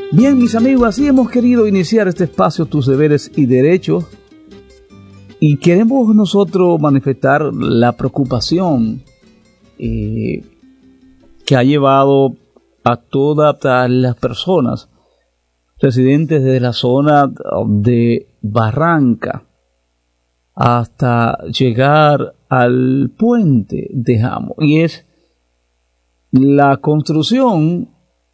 Bien, mis amigos, así hemos querido iniciar este espacio Tus Deberes y Derechos, y queremos nosotros manifestar la preocupación que ha llevado a todas las personas residentes de la zona de Barranca hasta llegar al puente de Jamo, y es la construcción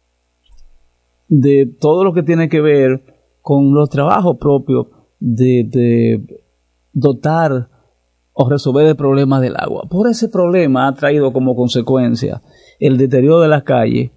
de todo lo que tiene que ver con los trabajos propios de dotar o resolver el problema del agua. Por ese problema ha traído como consecuencia el deterioro de las calles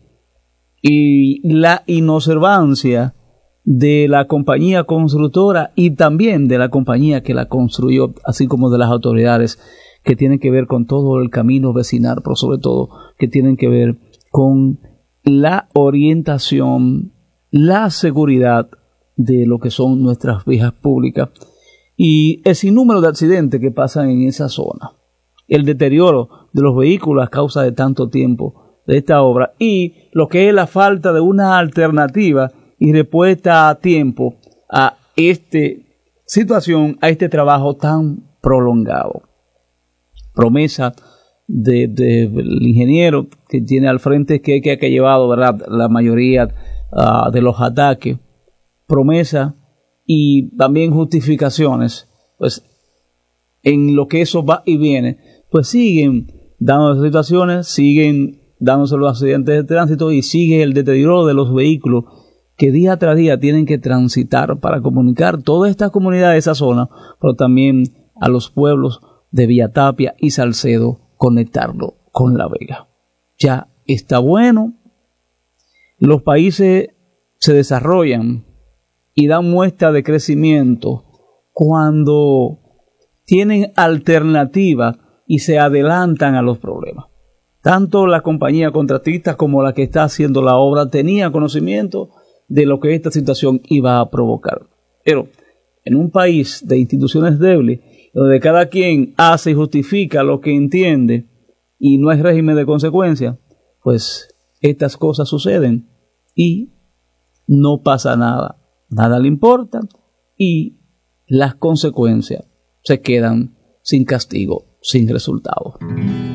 y la inobservancia de la compañía constructora y también de la compañía que la construyó, así como de las autoridades que tienen que ver con todo el camino vecinal, pero sobre todo que tienen que ver con la orientación, la seguridad de lo que son nuestras vías públicas y el sinnúmero de accidentes que pasan en esa zona, el deterioro de los vehículos a causa de tanto tiempo de esta obra y lo que es la falta de una alternativa y respuesta a tiempo a esta situación, a este trabajo tan prolongado. Promesa del ingeniero que tiene al frente que ha llevado, ¿verdad?, la mayoría de los ataques, promesa y también justificaciones, pues en lo que eso va y viene, pues siguen dándose situaciones, siguen dándose los accidentes de tránsito y sigue el deterioro de los vehículos que día tras día tienen que transitar para comunicar toda esta comunidad de esa zona, pero también a los pueblos de Villatapia y Salcedo, conectarlo con La Vega. Ya está bueno. Los países se desarrollan y dan muestra de crecimiento cuando tienen alternativa y se adelantan a los problemas. Tanto la compañía contratista como la que está haciendo la obra tenía conocimiento de lo que esta situación iba a provocar. Pero en un país de instituciones débiles, donde cada quien hace y justifica lo que entiende y no hay régimen de consecuencia, pues estas cosas suceden y no pasa nada. Nada le importa y las consecuencias se quedan sin castigo, sin resultado.